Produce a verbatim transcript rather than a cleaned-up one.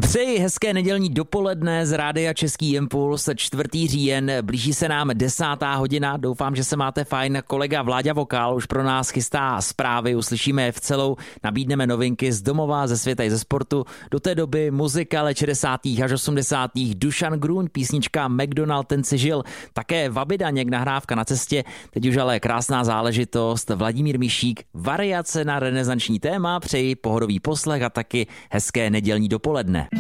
Přeji hezké nedělní dopoledne z Rádia Český impuls, čtvrtý říjen, blíží se nám desátá hodina, doufám, že se máte fajn. Kolega Vláďa Vokál už pro nás chystá zprávy, uslyšíme je v celou, nabídneme novinky z domova, ze světa i ze sportu. Do té doby muzika let šedesátých až osmdesátých Dušan Grün, písnička McDonald ten si žil, také Vaby Daněk, nahrávka Na cestě, teď už ale krásná záležitost, Vladimír Mišík, variace na renesanční téma, přeji pohodový poslech a taky hezké nedělní dopoledne.